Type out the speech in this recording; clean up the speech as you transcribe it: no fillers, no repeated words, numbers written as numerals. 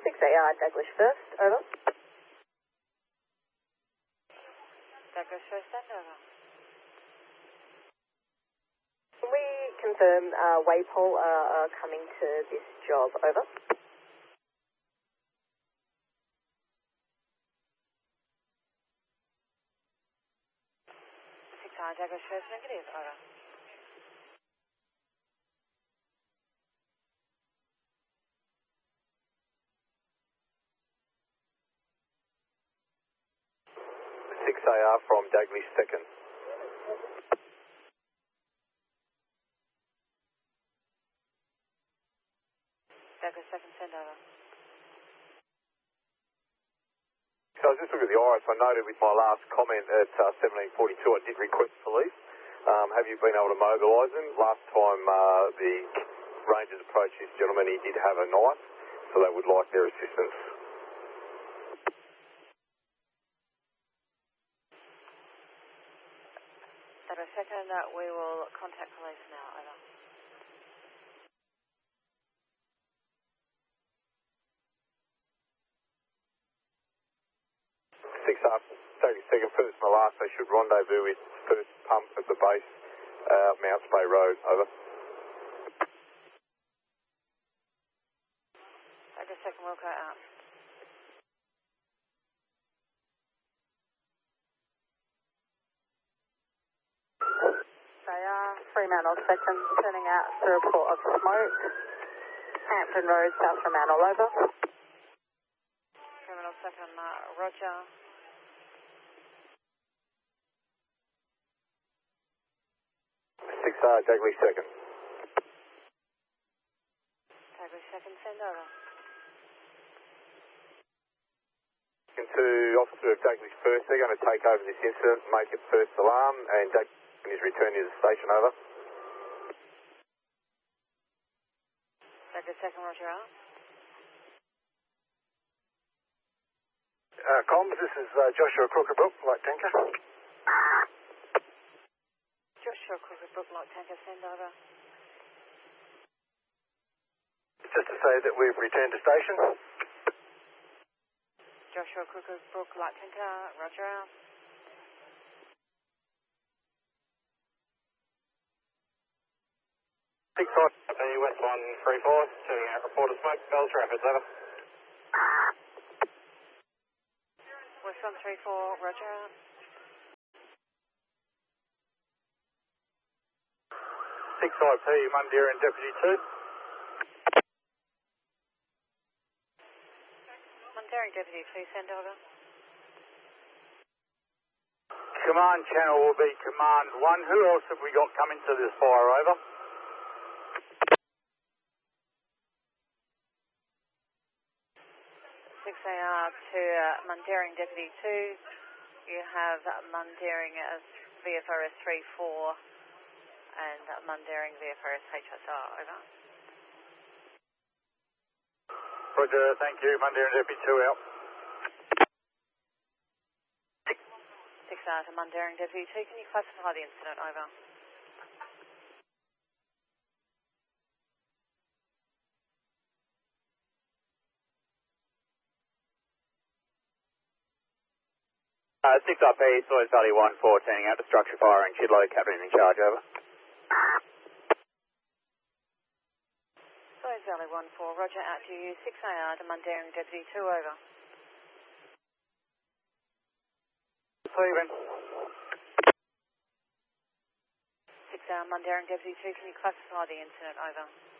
6AR Douglas first, over. Douglas first, send over. Can we confirm Waypol are coming to this job, over? 6AR Douglas first, negative, over. AR from Dagley second. Douglas second, send over. So I was just looking at the IRIS. I noted with my last comment at 17:42 I did request police. Have you been able to mobilise them? Last time the Rangers approached this gentleman, he did have a knife, so they would like their assistance. Douglas second, we will contact police now, over. 6R, Dagley second, first and the last. They should rendezvous with first pump at the base, Mount Spey Road, over. Douglas second, we'll go out. Fremantle second, turning out to report of smoke. Hampton Road, South Fremantle, over. Fremantle second, Roger. 6R, Dagley second. Douglas second, send over. To Officer of Dagley's first, they're going to take over this incident, make it first alarm, and Dagley is returning to the station, over. Douglas second, Roger out. Comms, this is Joshua Crookabrook, light tanker. Joshua Crookabrook, light tanker, send over. Just to say that we've returned to station. Joshua Crookabrook, light tanker, Roger out. West 134, turning out report of smoke, Bells Rapids, over. West 134, Roger out. 6IP, Mundaring Deputy 2. Mundaring Deputy 2, send over. Command channel will be Command 1. Who else have we got coming to this fire, over? 6AR to Mundaring Deputy 2. You have Mundaring as VFRS 34 and Mundaring VFRS HSR, over. Roger, thank you. Mundaring Deputy 2 out. 6AR to Mundaring Deputy 2. Can you classify the incident, over? Six IP, Soils Valley 1-4, turning out to structure fire in Chidlow, captain in charge, over. Soils Valley 1-4, Roger, out to you. 6AR to Mundaring Deputy 2, over. Stephen. 6AR Mundaring Deputy 2, can you classify the incident, over?